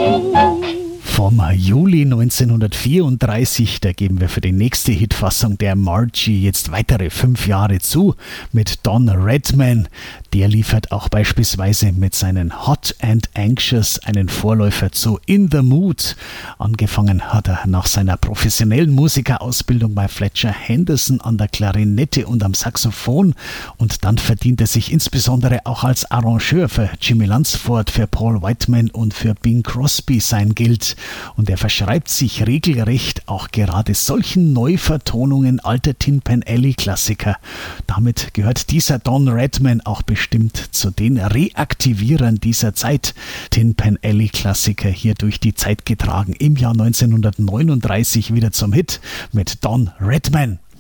Vom Juli 1934, da geben wir für die nächste Hitfassung der Margie jetzt weitere 5 Jahre zu mit Don Redman. Der liefert auch beispielsweise mit seinen Hot and Anxious einen Vorläufer zu In the Mood. Angefangen hat er nach seiner professionellen Musikerausbildung bei Fletcher Henderson an der Klarinette und am Saxophon und dann verdient er sich insbesondere auch als Arrangeur für Jimmy Lunceford, für Paul Whiteman und für Bing Crosby sein Geld. Und er verschreibt sich regelrecht auch gerade solchen Neuvertonungen alter Tin Pan Alley Klassiker. Damit gehört dieser Don Redman auch bestimmt zu den Reaktivierern dieser Zeit. Tin Pan Alley Klassiker hier durch die Zeit getragen, im Jahr 1939 wieder zum Hit mit Don Redman.